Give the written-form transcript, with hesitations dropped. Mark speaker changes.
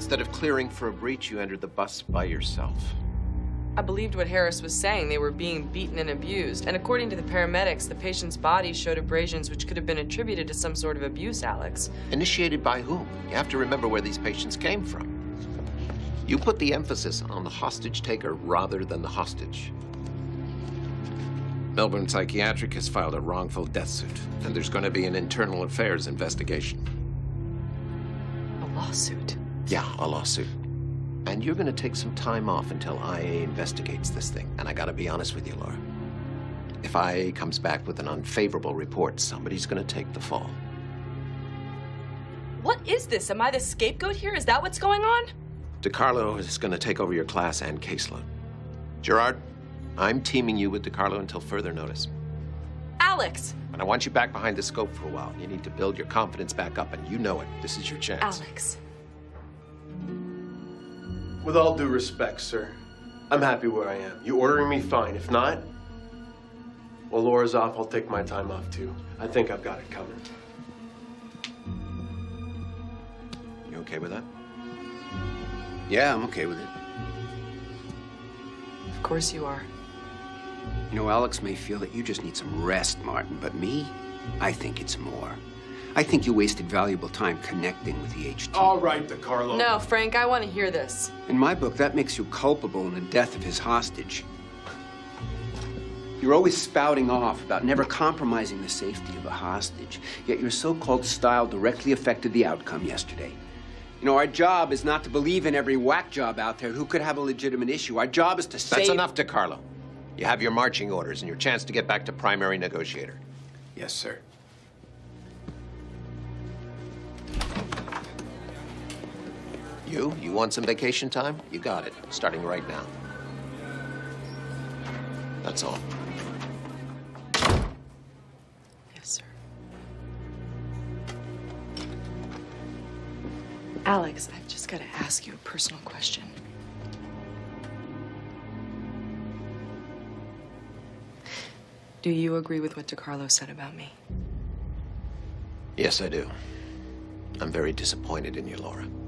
Speaker 1: Instead of clearing for a breach, you entered the bus by yourself.
Speaker 2: I believed what Harris was saying. They were being beaten and abused. And according to the paramedics, the patient's body showed abrasions which could have been attributed to some sort of abuse, Alex.
Speaker 1: Initiated by whom? You have to remember where these patients came from. You put the emphasis on the hostage taker rather than the hostage. Melbourne Psychiatric has filed a wrongful death suit, and there's going to be an internal affairs investigation.
Speaker 2: A lawsuit?
Speaker 1: Yeah, a lawsuit. And you're going to take some time off until IA investigates this thing. And I got to be honest with you, Laura. If IA comes back with an unfavorable report, somebody's going to take the fall.
Speaker 2: What is this? Am I the scapegoat here? Is that what's going on?
Speaker 1: DiCarlo is going to take over your class and caseload. Gerard, I'm teaming you with DiCarlo until further notice.
Speaker 2: Alex!
Speaker 1: And I want you back behind the scope for a while. You need to build your confidence back up, and you know it. This is your chance.
Speaker 2: Alex.
Speaker 3: With all due respect, sir, I'm happy where I am. You ordering me, fine. If not, well, Laura's off. I'll take my time off, too. I think I've got it coming.
Speaker 1: You okay with that?
Speaker 4: Yeah, I'm okay with it.
Speaker 2: Of course you are.
Speaker 4: You know, Alex may feel that you just need some rest, Martin, but me, I think it's more. I think you wasted valuable time connecting with the HT.
Speaker 3: All right, DiCarlo.
Speaker 2: No, Frank, I want to hear this.
Speaker 4: In my book, that makes you culpable in the death of his hostage. You're always spouting off about never compromising the safety of a hostage, yet your so-called style directly affected the outcome yesterday. You know, our job is not to believe in every whack job out there who could have a legitimate issue. Our job is to save...
Speaker 1: That's enough, DiCarlo. You have your marching orders and your chance to get back to primary negotiator.
Speaker 4: Yes, sir.
Speaker 1: You want some vacation time? You got it, starting right now. That's all.
Speaker 2: Yes, sir. Alex, I've just got to ask you a personal question. Do you agree with what DiCarlo said about me?
Speaker 1: Yes, I do. I'm very disappointed in you, Laura.